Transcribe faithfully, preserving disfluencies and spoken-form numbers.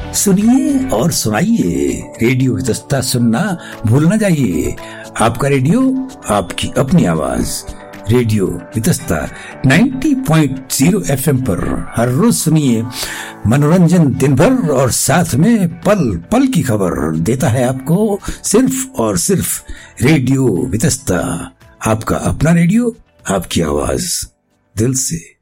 सुनिए और सुनाइए, रेडियो वितस्ता सुनना भूल न जाइए। आपका रेडियो, आपकी अपनी आवाज। रेडियो वितस्ता नब्बे पॉइंट ज़ीरो एफएम पर हर रोज सुनिए मनोरंजन दिन भर, और साथ में पल पल की खबर देता है आपको सिर्फ और सिर्फ रेडियो वितस्ता। आपका अपना रेडियो, आपकी आवाज, दिल से।